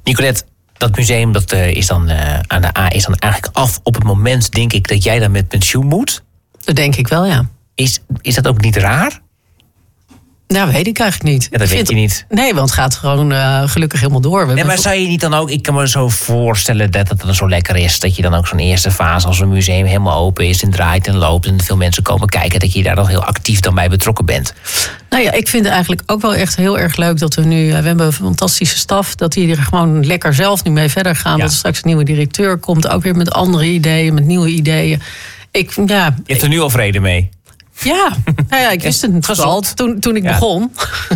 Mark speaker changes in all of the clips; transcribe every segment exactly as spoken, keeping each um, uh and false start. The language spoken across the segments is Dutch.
Speaker 1: Nicolette, dat museum dat, uh, is, dan, uh, aan de A is dan eigenlijk af op het moment, denk ik, dat jij dan met pensioen moet.
Speaker 2: Dat denk ik wel, ja.
Speaker 1: Is, is dat ook niet raar?
Speaker 2: Nou, weet ik eigenlijk niet.
Speaker 1: Ja, dat weet je niet.
Speaker 2: Nee, want het gaat gewoon uh, gelukkig helemaal door. We
Speaker 1: nee, maar zou je niet dan ook... Ik kan me zo voorstellen dat het dan zo lekker is... dat je dan ook zo'n eerste fase als een museum helemaal open is... en draait en loopt en veel mensen komen kijken... dat je daar dan heel actief dan bij betrokken bent.
Speaker 2: Nou ja, ik vind het eigenlijk ook wel echt heel erg leuk... dat we nu... We hebben een fantastische staf... dat die er gewoon lekker zelf nu mee verder gaan. Ja. Dat er straks een nieuwe directeur komt. Ook weer met andere ideeën, met nieuwe ideeën. Ik, ja,
Speaker 1: je hebt er nu al vrede mee?
Speaker 2: Ja, nou ja, ik wist het natuurlijk al toen, toen ik ja. begon.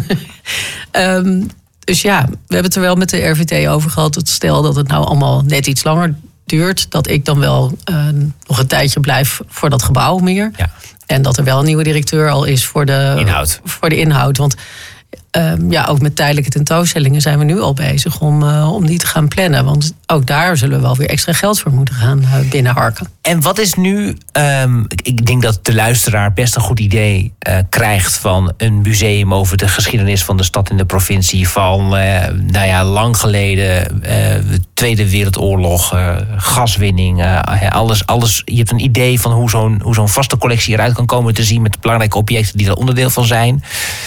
Speaker 2: um, dus ja, we hebben het er wel met de R V T over gehad. Dat stel dat het nou allemaal net iets langer duurt... dat ik dan wel uh, nog een tijdje blijf voor dat gebouw meer. Ja. En dat er wel een nieuwe directeur al is voor de
Speaker 1: inhoud.
Speaker 2: Voor de inhoud. Want um, ja, ook met tijdelijke tentoonstellingen zijn we nu al bezig... om, uh, om die te gaan plannen. Want ook daar zullen we wel weer extra geld voor moeten gaan uh, binnenharken.
Speaker 1: En wat is nu... Um, ik denk dat de luisteraar best een goed idee uh, krijgt... van een museum over de geschiedenis van de stad en de provincie... van, uh, nou ja, lang geleden, uh, de Tweede Wereldoorlog, uh, gaswinning, uh, alles, alles. Je hebt een idee van hoe zo'n, hoe zo'n vaste collectie eruit kan komen te zien... met belangrijke objecten die er onderdeel van zijn...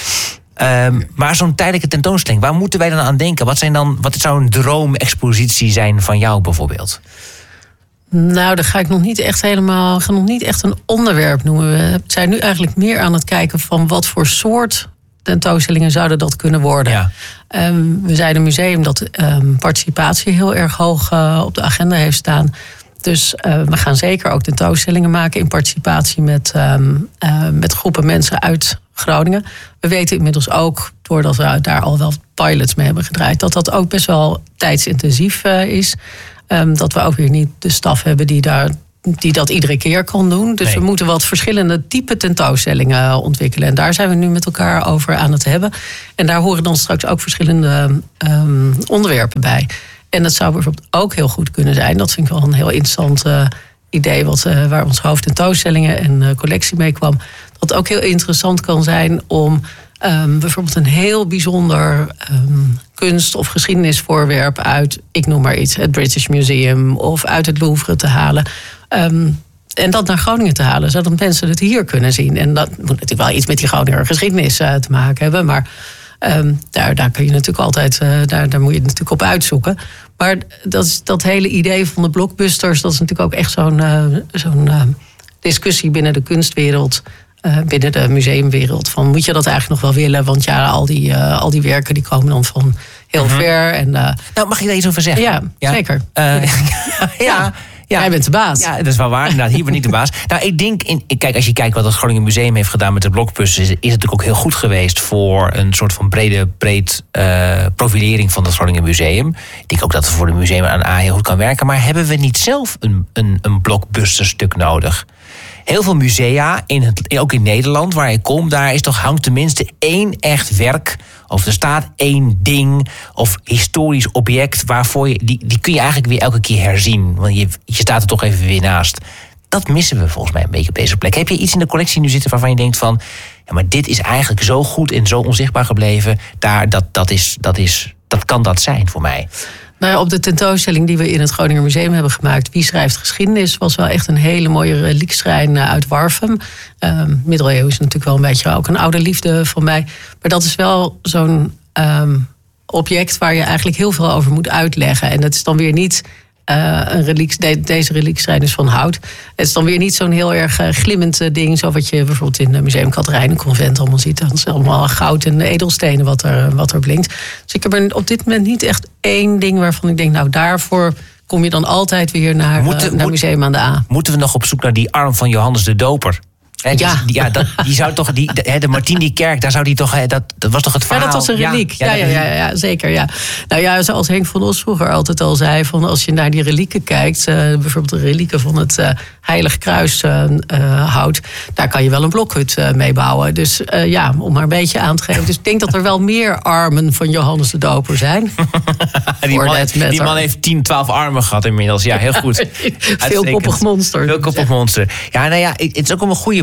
Speaker 1: Um, maar zo'n tijdelijke tentoonstelling, waar moeten wij dan aan denken? Wat, zijn dan, wat zou een droomexpositie zijn van jou bijvoorbeeld?
Speaker 2: Nou, daar ga ik nog niet echt helemaal, ga nog niet echt een onderwerp noemen. We zijn nu eigenlijk meer aan het kijken van wat voor soort tentoonstellingen zouden dat kunnen worden. Ja. Um, we zijn een museum dat um, participatie heel erg hoog uh, op de agenda heeft staan. Dus uh, we gaan zeker ook tentoonstellingen maken in participatie met, um, uh, met groepen mensen uit Groningen. We weten inmiddels ook, doordat we daar al wel pilots mee hebben gedraaid... dat dat ook best wel tijdsintensief uh, is. Um, dat we ook weer niet de staf hebben die, daar, die dat iedere keer kan doen. Dus nee. we moeten wat verschillende type tentoonstellingen ontwikkelen. En daar zijn we nu met elkaar over aan het hebben. En daar horen dan straks ook verschillende um, onderwerpen bij. En dat zou bijvoorbeeld ook heel goed kunnen zijn. Dat vind ik wel een heel interessant uh, idee... Wat, uh, waar ons hoofd tentoonstellingen en uh, collectie mee kwam. Dat ook heel interessant kan zijn om um, bijvoorbeeld een heel bijzonder um, kunst- of geschiedenisvoorwerp uit, ik noem maar iets, het British Museum of uit het Louvre te halen. Um, en dat naar Groningen te halen, zodat mensen het hier kunnen zien. En dat moet natuurlijk wel iets met die Groninger geschiedenis uh, te maken hebben, maar um, daar, daar kun je natuurlijk altijd, uh, daar, daar moet je natuurlijk op uitzoeken. Maar dat, is, dat hele idee van de blockbusters, dat is natuurlijk ook echt zo'n, uh, zo'n uh, discussie binnen de kunstwereld. Uh, binnen de museumwereld. Van, moet je dat eigenlijk nog wel willen? Want ja, al die, uh, al die werken die komen dan van heel uh-huh. ver. En, uh,
Speaker 1: nou, mag je daar iets over zeggen?
Speaker 2: Ja, ja? zeker.
Speaker 1: Uh, ja, ja. Ja.
Speaker 2: Jij bent de baas.
Speaker 1: Ja, dat is wel waar. Inderdaad, hier ben ik de baas. Nou, ik denk, in, kijk, als je kijkt wat het Groningen Museum heeft gedaan met de blockbusters, is, is het natuurlijk ook heel goed geweest voor een soort van brede, breed uh, profilering van het Groningen Museum. Ik denk ook dat het voor het museum aan A heel goed kan werken. Maar hebben we niet zelf een, een, een blockbusterstuk nodig? Heel veel musea, in het, ook in Nederland, waar ik kom, daar is toch hangt tenminste één echt werk. Of er staat één ding of historisch object waarvoor je, die, die kun je eigenlijk weer elke keer herzien. Want je, je staat er toch even weer naast. Dat missen we volgens mij een beetje op deze plek. Heb je iets in de collectie nu zitten waarvan je denkt van, ja, maar dit is eigenlijk zo goed en zo onzichtbaar gebleven. Daar, dat, dat, is, dat, is, dat kan dat zijn voor mij.
Speaker 2: Nou ja, op de tentoonstelling die we in het Groninger Museum hebben gemaakt, Wie schrijft geschiedenis, was wel echt een hele mooie reliekschrijn uit Warffum. Uh, middeleeuwen is natuurlijk wel een beetje ook een oude liefde van mij. Maar dat is wel zo'n um, object waar je eigenlijk heel veel over moet uitleggen. En dat is dan weer niet Uh, een reliek, de, deze reliekschrijn is van hout. Het is dan weer niet zo'n heel erg uh, glimmend uh, ding, zo wat je bijvoorbeeld in het Museum Katerijnenconvent allemaal ziet. Dat is allemaal goud en edelstenen wat er, wat er blinkt. Dus ik heb er op dit moment niet echt één ding waarvan ik denk, nou daarvoor kom je dan altijd weer naar, Moeten, uh, naar het Museum aan de A.
Speaker 1: Moeten we nog op zoek naar die arm van Johannes de Doper? He,
Speaker 2: ja,
Speaker 1: die, ja dat, die zou toch die, de, de Martini-kerk, daar zou die toch, dat, dat was toch het verhaal?
Speaker 2: Ja, dat was een reliek. Ja, ja, ja, ja, ja zeker. Ja. Nou ja, zoals Henk van Os vroeger altijd al zei, van als je naar die relieken kijkt, uh, bijvoorbeeld de relieken van het uh, Heilig Kruis uh, uh, hout, daar kan je wel een blokhut uh, mee bouwen. Dus uh, ja, om maar een beetje aan te geven. Dus ik denk dat er wel meer armen van Johannes de Doper zijn.
Speaker 1: die, man, die man heeft tien, twaalf armen gehad inmiddels. Ja, heel goed.
Speaker 2: Veelkoppig monster.
Speaker 1: Veelkoppig monster. Ja, nou ja, het is ook een goede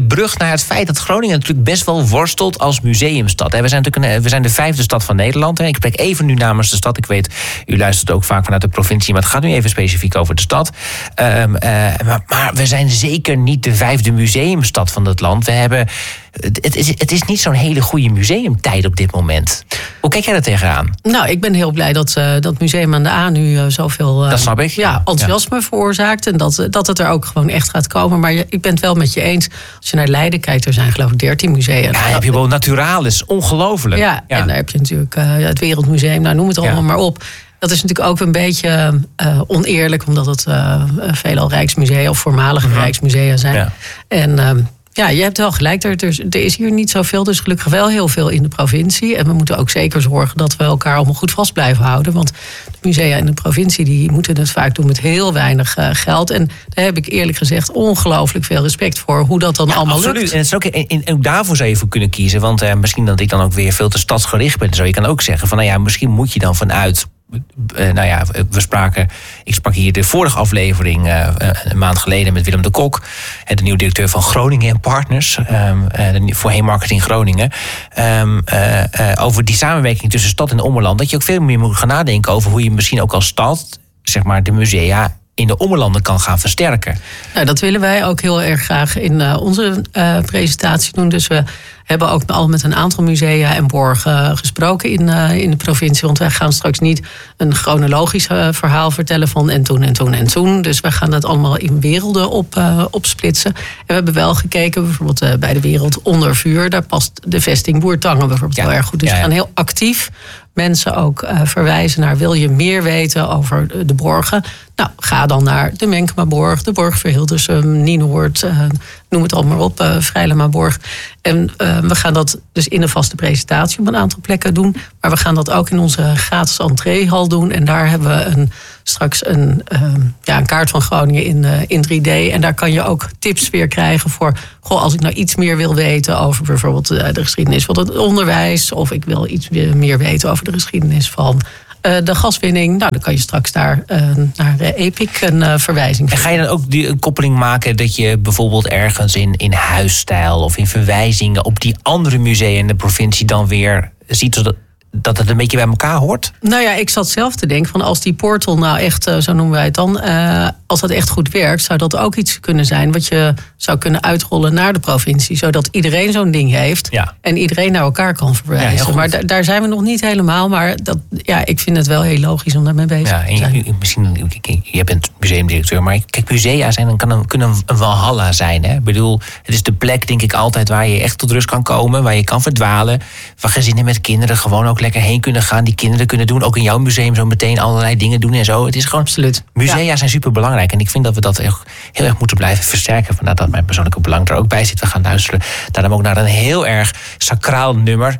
Speaker 1: mooie brug naar het feit dat Groningen natuurlijk best wel worstelt als museumstad. We zijn, natuurlijk een, we zijn de vijfde stad van Nederland. Ik spreek even nu namens de stad. Ik weet, u luistert ook vaak vanuit de provincie, maar het gaat nu even specifiek over de stad. Um, uh, maar, maar we zijn zeker niet de vijfde museumstad van het land. We hebben, het, is, het is niet zo'n hele goede museumtijd op dit moment. Hoe kijk jij daar tegenaan?
Speaker 2: Nou, ik ben heel blij dat uh, dat Museum aan de A nu uh, zoveel uh,
Speaker 1: dat snap ik.
Speaker 2: Ja, enthousiasme ja. veroorzaakt. En dat, dat het er ook gewoon echt gaat komen. Maar je, ik ben het wel met je eens. Als je naar Leiden kijkt, er zijn geloof ik dertien musea.
Speaker 1: Ja, dan heb je wel Naturalis. Ongelooflijk.
Speaker 2: Ja, ja, en daar heb je natuurlijk uh, het Wereldmuseum. Nou, noem het allemaal ja. maar op. Dat is natuurlijk ook een beetje uh, oneerlijk. Omdat het uh, veelal Rijksmusea of voormalige mm-hmm. Rijksmusea zijn. Ja. En... Uh, Ja, je hebt wel gelijk. Er, er is hier niet zoveel, dus gelukkig wel heel veel in de provincie. En we moeten ook zeker zorgen dat we elkaar allemaal goed vast blijven houden. Want de musea in de provincie die moeten het vaak doen met heel weinig uh, geld. En daar heb ik eerlijk gezegd ongelooflijk veel respect voor hoe dat dan ja, allemaal
Speaker 1: absoluut.
Speaker 2: lukt.
Speaker 1: En, het is ook, en, en ook daarvoor zou je voor kunnen kiezen. Want uh, misschien dat ik dan ook weer veel te stadsgericht ben. Zo, je kan ook zeggen van nou ja, misschien moet je dan vanuit... Uh, nou ja, we spraken, ik sprak hier de vorige aflevering uh, een maand geleden met Willem de Kok, de nieuwe directeur van Groningen en Partners, um, uh, voorheen Marketing Groningen, um, uh, uh, over die samenwerking tussen stad en ommeland. Dat je ook veel meer moet gaan nadenken over hoe je misschien ook als stad, zeg maar, de musea in de ommelanden kan gaan versterken.
Speaker 2: Nou, dat willen wij ook heel erg graag in uh, onze uh, presentatie doen. Dus we hebben ook al met een aantal musea en borgen gesproken in, uh, in de provincie. Want wij gaan straks niet een chronologisch uh, verhaal vertellen van en toen en toen en toen. Dus wij gaan dat allemaal in werelden op, uh, opsplitsen. En we hebben wel gekeken, bijvoorbeeld uh, bij de Wereld onder vuur. Daar past de vesting Boertangen bijvoorbeeld ja. heel erg goed. Dus ja, ja. we gaan heel actief mensen ook uh, verwijzen naar, wil je meer weten over de borgen? Nou, ga dan naar de Menkemaborg, de Borg Verhildersum, Nienoord, uh, noem het allemaal op, uh, Vrijlemaborg. En uh, we gaan dat dus in een vaste presentatie op een aantal plekken doen. Maar we gaan dat ook in onze gratis entreehal doen. En daar hebben we een, straks een, uh, ja, een kaart van Groningen in, uh, in drie D. En daar kan je ook tips weer krijgen voor, goh, als ik nou iets meer wil weten over bijvoorbeeld uh, de geschiedenis van het onderwijs. Of ik wil iets meer weten over de geschiedenis van Uh, de gaswinning, nou, dan kan je straks daar uh, naar uh, Epic een uh, verwijzing
Speaker 1: geven. En ga je dan ook die een koppeling maken dat je bijvoorbeeld ergens in, in huisstijl of in verwijzingen op die andere musea in de provincie dan weer ziet dat, dat het een beetje bij elkaar hoort?
Speaker 2: Nou ja, ik zat zelf te denken van als die portal nou echt, uh, zo noemen wij het dan, uh, als dat echt goed werkt, zou dat ook iets kunnen zijn wat je zou kunnen uitrollen naar de provincie, zodat iedereen zo'n ding heeft ja. en iedereen naar elkaar kan verwijzen. Ja, maar da- daar zijn we nog niet helemaal, maar dat, ja, ik vind het wel heel logisch om daarmee bezig ja, te zijn.
Speaker 1: Je, misschien, je bent museumdirecteur, maar kijk, musea zijn, dan kan een, kunnen een walhalla zijn. Hè? Ik bedoel, het is de plek, denk ik, altijd waar je echt tot rust kan komen, waar je kan verdwalen, waar gezinnen met kinderen gewoon ook lekker heen kunnen gaan, die kinderen kunnen doen, ook in jouw museum zo meteen allerlei dingen doen en zo. Het is gewoon
Speaker 2: absoluut.
Speaker 1: Musea
Speaker 2: ja.
Speaker 1: zijn super belangrijk en ik vind dat we dat heel, heel erg moeten blijven versterken. Vandaar dat mijn persoonlijke belang er ook bij zit. We gaan luisteren daarom ook naar een heel erg sacraal nummer.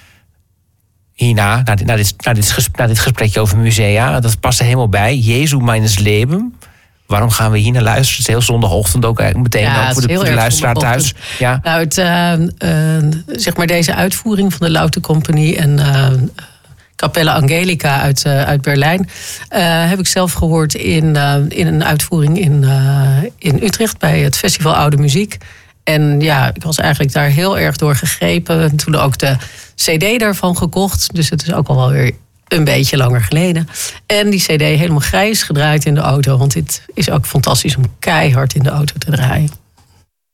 Speaker 1: Hierna, naar dit, naar dit, naar dit, gesprek, naar dit gesprekje over musea. Dat past er helemaal bij. Jezu meines Leben. Waarom gaan we hier naar luisteren? Het is heel zondagochtend ook eigenlijk meteen ja, ook voor de, voor de luisteraar thuis. Ja.
Speaker 2: Nou, het, uh, uh, zeg maar deze uitvoering van de Laute Compagnie en uh, Capella Angelica uit, uh, uit Berlijn uh, heb ik zelf gehoord in, uh, in een uitvoering in, uh, in Utrecht bij het Festival Oude Muziek. En ja, ik was eigenlijk daar heel erg door gegrepen. Toen ook de cd daarvan gekocht. Dus het is ook al wel weer een beetje langer geleden. En die cd helemaal grijs gedraaid in de auto. Want dit is ook fantastisch om keihard in de auto te draaien.